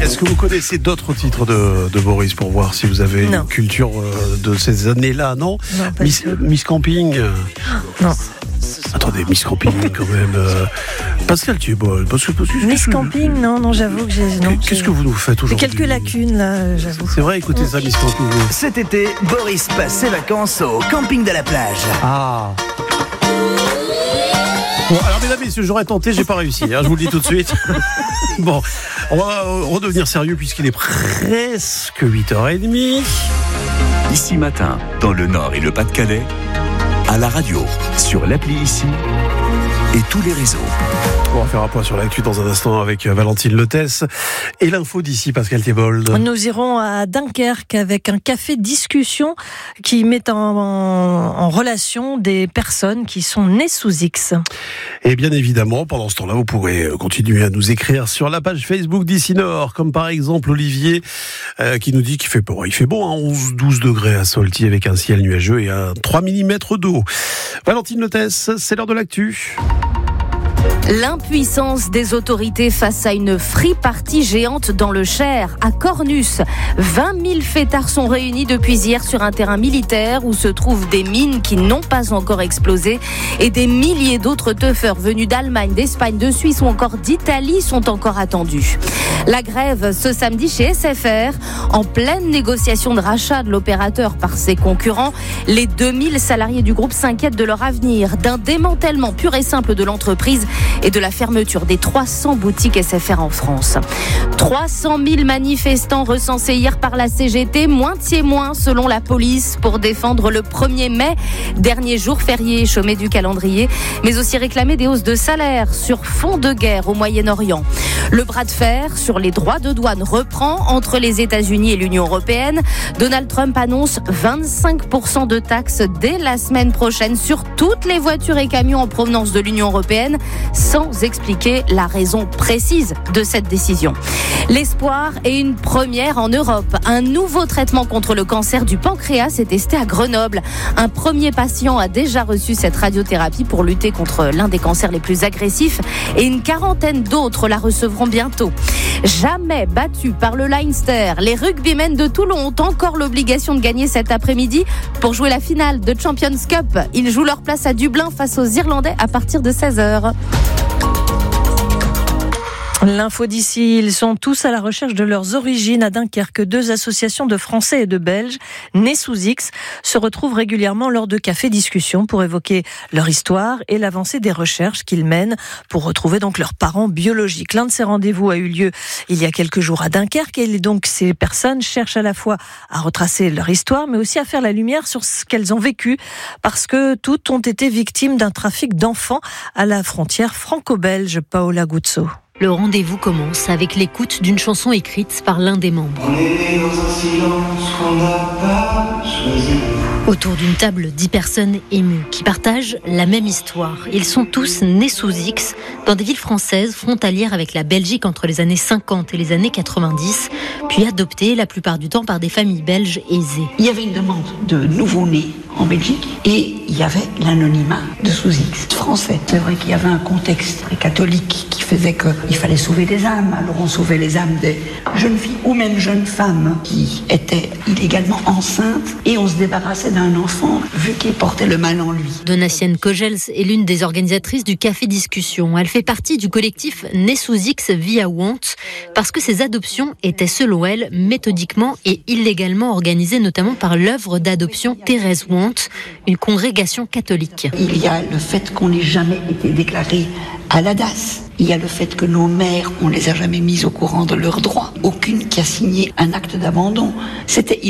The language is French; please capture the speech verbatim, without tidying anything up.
Est-ce que vous connaissez d'autres titres de, de Boris pour voir si vous avez non. une culture euh, de ces années-là, non, non pas Miss, Miss Camping euh... Non. Attendez, Miss Camping quand même. Euh... Pascal Thiebol. Parce que, parce que, Miss Camping, non, non, j'avoue que j'ai. Non, Qu'est-ce j'ai... que vous nous faites aujourd'hui? J'ai quelques lacunes là, j'avoue. C'est vrai, écoutez ça, Miss Camping. Cet été, Boris passe ses vacances au camping de la plage. Ah. Bon, alors mesdames et messieurs, j'aurais tenté, j'ai pas réussi, hein, je vous le dis tout de suite. Bon, on va redevenir sérieux puisqu'il est presque huit heures trente. Ici Matin, dans le Nord et le Pas-de-Calais, à la radio, sur l'appli Ici et tous les réseaux. On va faire un point sur l'actu dans un instant avec Valentine Letès et l'info d'ici, Pascal Thiebold. Nous irons à Dunkerque avec un café discussion qui met en, en relation des personnes qui sont nées sous X. Et bien évidemment, pendant ce temps-là, vous pourrez continuer à nous écrire sur la page Facebook d'Ici Nord, comme par exemple Olivier euh, qui nous dit qu'il fait bon, il fait bon, hein, onze douze degrés à Solti avec un ciel nuageux et un trois millimètres d'eau. Valentine Letès, c'est l'heure de l'actu. L'impuissance des autorités face à une free party géante dans le Cher, à Cornus. vingt mille fêtards sont réunis depuis hier sur un terrain militaire où se trouvent des mines qui n'ont pas encore explosé et des milliers d'autres teufeurs venus d'Allemagne, d'Espagne, de Suisse ou encore d'Italie sont encore attendus. La grève ce samedi chez S F R, en pleine négociation de rachat de l'opérateur par ses concurrents. Les deux mille salariés du groupe s'inquiètent de leur avenir, d'un démantèlement pur et simple de l'entreprise et de la fermeture des trois cents boutiques S F R en France. trois cent mille manifestants recensés hier par la C G T, moitié moins selon la police pour défendre le premier mai, dernier jour férié chômé du calendrier, mais aussi réclamer des hausses de salaire sur fond de guerre au Moyen-Orient. Le bras de fer sur les droits de douane reprend entre les États-Unis et l'Union européenne. Donald Trump annonce vingt-cinq pour cent de taxes dès la semaine prochaine sur toutes les voitures et camions en provenance de l'Union européenne, sans expliquer la raison précise de cette décision. L'espoir est une première en Europe. Un nouveau traitement contre le cancer du pancréas est testé à Grenoble. Un premier patient a déjà reçu cette radiothérapie pour lutter contre l'un des cancers les plus agressifs et une quarantaine d'autres la recevront bientôt. Jamais battus par le Leinster, les rugbymen de Toulon ont encore l'obligation de gagner cet après-midi pour jouer la finale de Champions Cup. Ils jouent leur place à Dublin face aux Irlandais à partir de seize heures. L'info d'ici, ils sont tous à la recherche de leurs origines à Dunkerque. Deux associations de Français et de Belges, nés sous X, se retrouvent régulièrement lors de cafés discussions pour évoquer leur histoire et l'avancée des recherches qu'ils mènent pour retrouver donc leurs parents biologiques. L'un de ces rendez-vous a eu lieu il y a quelques jours à Dunkerque et donc ces personnes cherchent à la fois à retracer leur histoire mais aussi à faire la lumière sur ce qu'elles ont vécu parce que toutes ont été victimes d'un trafic d'enfants à la frontière franco-belge. Paola Guzzo. Le rendez-vous commence avec l'écoute d'une chanson écrite par l'un des membres. On est né dans un silence qu'on n'a pas choisi. Autour d'une table, dix personnes émues qui partagent la même histoire. Ils sont tous nés sous X dans des villes françaises frontalières avec la Belgique entre les années cinquante et les années quatre-vingt-dix, puis adoptés la plupart du temps par des familles belges aisées. Il y avait une demande de nouveau-nés en Belgique et il y avait l'anonymat de sous X français. C'est vrai qu'il y avait un contexte très catholique qui faisait qu'il fallait sauver des âmes. Alors on sauvait les âmes des jeunes filles ou même jeunes femmes qui étaient illégalement enceintes et on se débarrassait d'un enfant vu qu'il portait le mal en lui. Donatienne Kogels est l'une des organisatrices du Café Discussion. Elle fait partie du collectif Né sous X via Want parce que ces adoptions étaient selon elle méthodiquement et illégalement organisées notamment par l'œuvre d'adoption Thérèse Want, une congrégation catholique. Il y a le fait qu'on n'ait jamais été déclaré à l'A D A S. Il y a le fait que nos mères, on les a jamais mises au courant de leurs droits. Aucune qui a signé un acte d'abandon. C'était